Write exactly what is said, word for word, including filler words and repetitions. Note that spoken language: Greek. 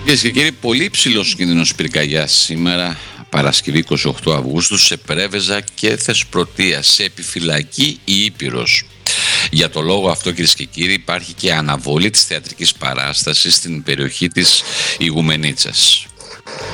Κυρίες και κύριοι, πολύ υψηλός κίνδυνος πυρκαγιάς σήμερα, Παρασκευή είκοσι οκτώ Αυγούστου, σε Πρέβεζα και Θεσπρωτεία, σε επιφυλακή η Ήπειρος. Για το λόγο αυτό, κυρίες και κύριοι, υπάρχει και αναβολή της θεατρικής παράστασης στην περιοχή της Ηγουμενίτσας.